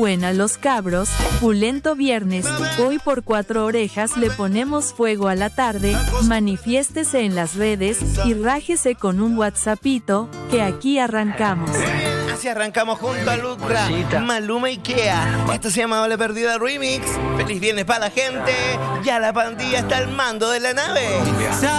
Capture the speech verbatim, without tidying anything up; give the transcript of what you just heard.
buena los cabros, pulento viernes, hoy por cuatro orejas le ponemos fuego a la tarde, manifiéstese en las redes y rájese con un WhatsAppito, que aquí arrancamos. Así arrancamos junto a Lucra, Maluma y Kea. Esto se llama Bala Perdida Remix. Feliz viernes para la gente. Ya la pandilla está al mando de la nave.